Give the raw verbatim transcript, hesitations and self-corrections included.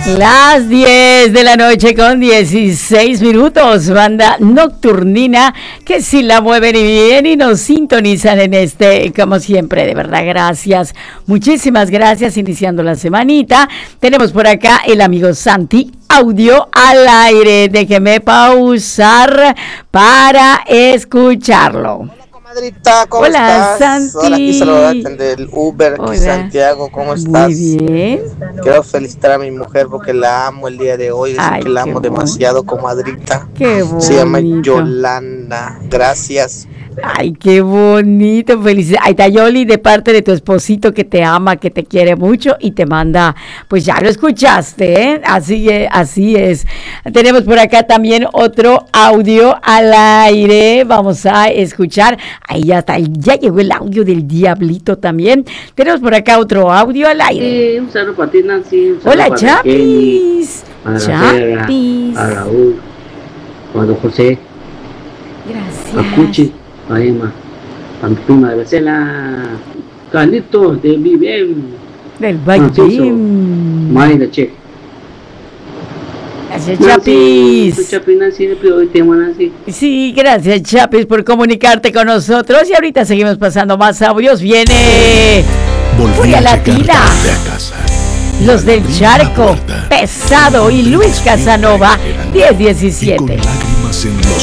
Las diez de la noche con dieciséis minutos, banda nocturnina que si la mueven y bien y nos sintonizan en este, como siempre, de verdad, gracias, muchísimas gracias, iniciando la semanita. Tenemos por acá el amigo Santi, audio al aire, déjeme pausar para escucharlo. Madrita, ¿cómo Hola, estás? Santi. Hola, aquí saludarte del Uber, aquí Hola. Santiago, ¿cómo estás? Muy bien. Quiero felicitar a mi mujer porque la amo el día de hoy, decir Ay, que la qué amo bonito. demasiado, comadrita. Qué bonito. Se llama Yolanda, gracias. Ay, qué bonito, felicidades. Ahí está Yoli de parte de tu esposito que te ama, que te quiere mucho y te manda, pues ya lo escuchaste, ¿eh? Así es, así es. Tenemos por acá también otro audio al aire, vamos a escuchar. Ahí ya está, ya llegó el audio del Diablito también. Tenemos por acá otro audio al aire. Sí, un saludo para ti, Nancy. Un saludo Hola, para Kenny, Chapis. para Sierra, Chapis. a Raúl, a don José, a Gracias. Cuchi, a Emma, a mi prima de Becela, Carlitos de Vivem, Del Francisco, Bajín. Mayra Che. Gracias, Nancy, Chapis. Chapis, Nancy, le pido hoy tema, Nancy. Sí, gracias, Chapis, por comunicarte con nosotros. Y ahorita seguimos pasando más audios. Viene Volví Furia a llegar Latina, tarde a casa. Los del Abrí Charco, la puerta. Pesado y Luis Casanova, Y con diez lágrimas diecisiete. en los